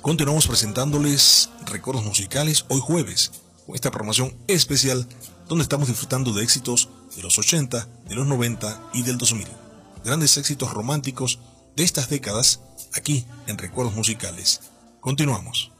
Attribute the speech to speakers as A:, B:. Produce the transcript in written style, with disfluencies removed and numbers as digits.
A: Continuamos presentándoles recuerdos musicales hoy jueves, con esta programación especial donde estamos disfrutando de éxitos de los 80, de los 90 y del 2000. Grandes éxitos románticos de estas décadas aquí en Recuerdos Musicales. Continuamos.